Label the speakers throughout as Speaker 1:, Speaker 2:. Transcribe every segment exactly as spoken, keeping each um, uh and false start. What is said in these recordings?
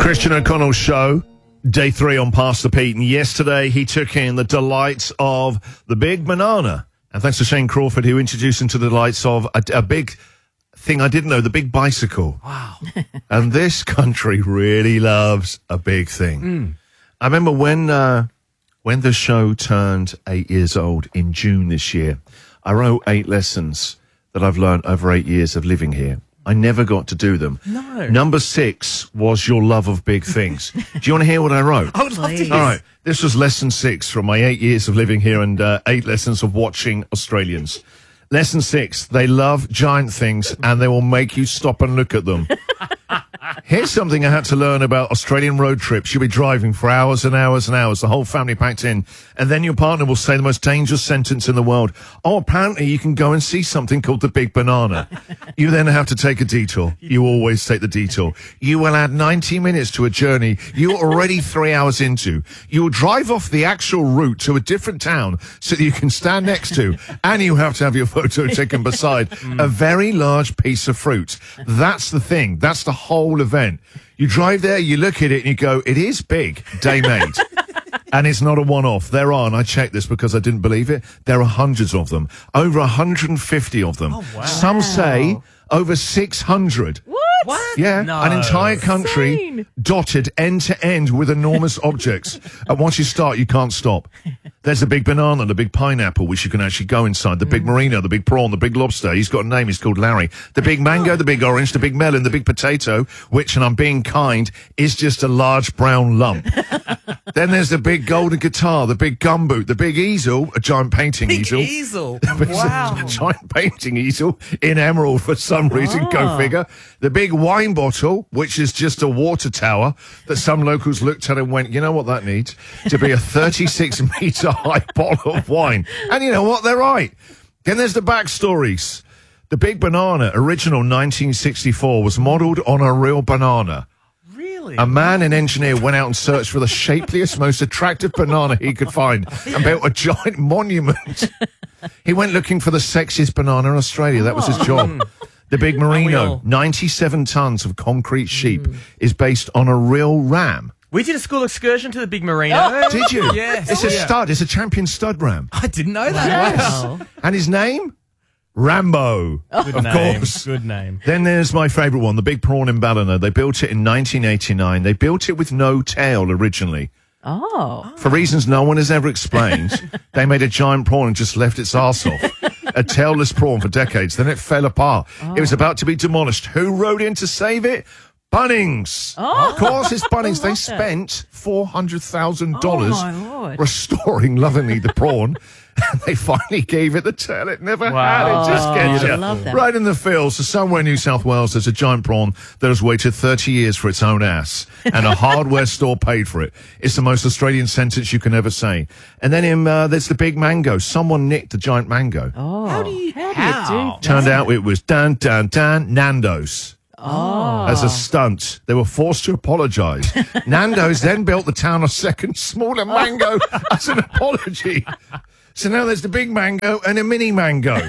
Speaker 1: Christian O'Connell Show, day three on Pass the Pete. And yesterday he took in the delights of the big banana. And thanks to Shane Crawford, who introduced him to the delights of a, a big thing I didn't know, the big bicycle.
Speaker 2: Wow.
Speaker 1: And this country really loves a big thing.
Speaker 2: Mm.
Speaker 1: I remember when uh, when the show turned eight years old in June this year, I wrote eight lessons that I've learned over eight years of living here. I never got to do them.
Speaker 2: No.
Speaker 1: Number six was your love of big things. Do you want to hear what I wrote?
Speaker 2: I would love to hear.
Speaker 1: All right. This was lesson six from my eight years of living here and uh, eight lessons of watching Australians. Lesson six, they love giant things and they will make you stop and look at them. Here's something I had to learn about Australian road trips. You'll be driving for hours and hours and hours, the whole family packed in, and then your partner will say the most dangerous sentence in the world. Oh, apparently you can go and see something called the big banana. You then have to take a detour. You always take the detour. You will add ninety minutes to a journey you're already three hours into. You will drive off the actual route to a different town so that you can stand next to, and you have to have your photo taken beside a very large piece of fruit. That's the thing. That's the whole event. You drive there, you look at it, and you go, it is big, day made. And it's not a one-off. There are, and I checked this because I didn't believe it, there are hundreds of them. Over one hundred fifty of them.
Speaker 2: Oh, wow.
Speaker 1: Some say over six hundred.
Speaker 3: What?
Speaker 2: What?
Speaker 1: Yeah,
Speaker 2: No.
Speaker 1: an entire country
Speaker 3: Insane.
Speaker 1: dotted end to end with enormous objects. And once you start, you can't stop. There's the big banana, the big pineapple, which you can actually go inside, the big marina, the big prawn, the big lobster. He's got a name, he's called Larry. The big mango, the big orange, the big melon, the big potato, which, and I'm being kind, is just a large brown lump. Then there's the big golden guitar, the big gumboot, the big easel, a giant painting
Speaker 2: Big
Speaker 1: easel.
Speaker 2: easel.
Speaker 1: It's
Speaker 2: Wow.
Speaker 1: a giant painting easel in emerald for some reason, go
Speaker 3: Ah.
Speaker 1: figure. The big wine bottle, which is just a water tower that some locals looked at and went, you know what that needs? To be a thirty-six metre high bottle of wine. And you know what? They're right. Then there's the backstories. The big banana, original nineteen sixty-four, was modelled on a real banana.
Speaker 2: Really?
Speaker 1: A man, an engineer, went out and searched for the shapeliest, most attractive banana he could find and built a giant monument. He went looking for the sexiest banana in Australia. That was his job. The big merino,
Speaker 2: Unreal.
Speaker 1: ninety-seven tons of concrete sheep, is based on a real ram.
Speaker 2: We did a school excursion to the big merino.
Speaker 1: Oh, Did you?
Speaker 2: Yes.
Speaker 1: It's a
Speaker 2: Yeah.
Speaker 1: stud. It's a champion stud ram.
Speaker 2: I didn't know that.
Speaker 1: Yes.
Speaker 2: Wow.
Speaker 1: And his name? Rambo.
Speaker 2: Good
Speaker 1: of
Speaker 2: name.
Speaker 1: course.
Speaker 2: Good name.
Speaker 1: Then there's my favourite one, the big prawn in Ballina. They built it in nineteen eighty-nine. They built it with no tail originally.
Speaker 3: Oh.
Speaker 1: For reasons no one has ever explained, they made a giant prawn and just left its arse off. A tailless prawn for decades. Then it fell apart. It was about to be demolished. Who rode in to save it? Bunnings.
Speaker 3: Oh.
Speaker 1: Of course, it's Bunnings. They
Speaker 3: that.
Speaker 1: spent four hundred thousand dollars
Speaker 3: Oh, my Lord.
Speaker 1: restoring lovingly the prawn. And they finally gave it the tail it never
Speaker 2: Wow.
Speaker 1: had. It just
Speaker 3: Oh,
Speaker 1: gets
Speaker 3: I
Speaker 1: you.
Speaker 3: love that.
Speaker 1: Right in the field. So somewhere in New South Wales, there's a giant prawn that has waited thirty years for its own ass. And a hardware store paid for it. It's the most Australian sentence you can ever say. And then in, uh, there's the big mango. Someone nicked the giant mango.
Speaker 3: Oh.
Speaker 2: How do you?
Speaker 3: How do
Speaker 2: how?
Speaker 3: you do
Speaker 1: Turned out it was Dan, Dan, Dan, Nando's.
Speaker 3: Oh.
Speaker 1: As a stunt, they were forced to apologise. Nando's then built the town a second smaller mango as an apology. So now there's the big mango and a mini mango.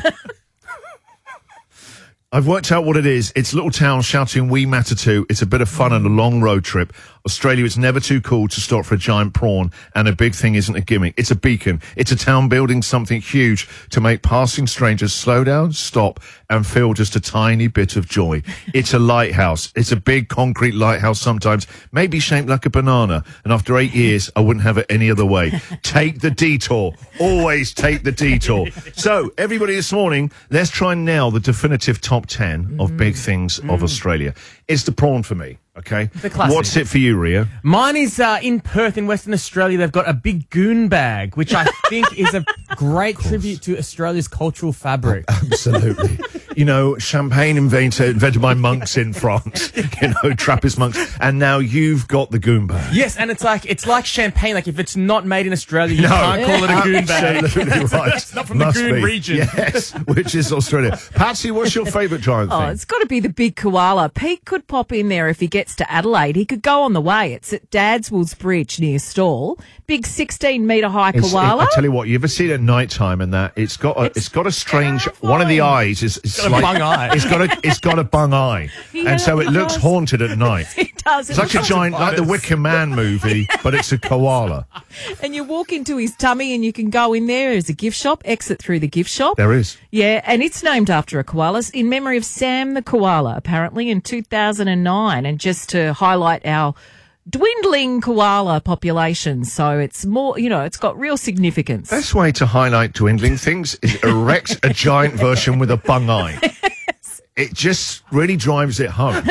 Speaker 1: I've worked out what it is. It's a little town shouting "We matter too." It's a bit of fun and a long road trip. Australia is never too cool to stop for a giant prawn, and a big thing isn't a gimmick. It's a beacon. It's a town building something huge to make passing strangers slow down, stop, and feel just a tiny bit of joy. It's a lighthouse. It's a big concrete lighthouse sometimes, maybe shaped like a banana. And after eight years, I wouldn't have it any other way. Take the detour. Always take the detour. So, everybody this morning, let's try and nail the definitive top ten of big things of Australia. It's the prawn for me. Okay.
Speaker 2: The classic.
Speaker 1: What's it for you, Ria?
Speaker 2: Mine is uh, in Perth in Western Australia. They've got a big goon bag, which I think is a great tribute to Australia's cultural fabric.
Speaker 1: Absolutely. You know, champagne invented, invented by monks in France, you know, Trappist monks. And now you've got the goon bag.
Speaker 2: Yes, and it's like it's like champagne. Like if it's not made in Australia, you
Speaker 1: No,
Speaker 2: can't call it a goon bag.
Speaker 1: Absolutely right.
Speaker 2: It's not from
Speaker 1: Must
Speaker 2: the goon
Speaker 1: be.
Speaker 2: region.
Speaker 1: Yes, which is Australia. Patsy, what's your favourite giant
Speaker 3: Oh,
Speaker 1: thing?
Speaker 3: it's got to be the big koala. Pete could pop in there if he gets to Adelaide. He could go on the way. It's at Dadswells Bridge near Stawell. Big sixteen metre high
Speaker 1: It's-
Speaker 3: koala.
Speaker 1: I tell you what, you ever see it at night time and that it's got a, it's,
Speaker 3: It's
Speaker 1: got a strange
Speaker 3: terrifying.
Speaker 1: one of the eyes is, is
Speaker 2: got a
Speaker 1: like,
Speaker 2: bung eye.
Speaker 1: It's got a it's got a bung eye,
Speaker 3: He
Speaker 1: and so
Speaker 3: has-
Speaker 1: it looks
Speaker 3: he
Speaker 1: haunted at night.
Speaker 3: He does.
Speaker 1: It's like a giant, like the Wicker Man movie, but it's a koala.
Speaker 3: And you walk into his tummy and you can go in there. There's a gift shop, exit through the gift shop.
Speaker 1: There is.
Speaker 3: Yeah, and it's named after a koala in memory of Sam the koala, apparently, in two thousand nine. And just to highlight our dwindling koala population. So it's more, you know, it's got real significance.
Speaker 1: Best way to highlight dwindling things is erect a giant version with a bung eye. Yes. It just really drives it home.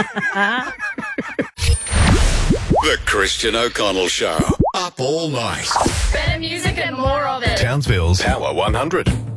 Speaker 4: The Christian O'Connell Show. Up all night.
Speaker 5: Better music and more of it.
Speaker 4: Townsville's Power one hundred.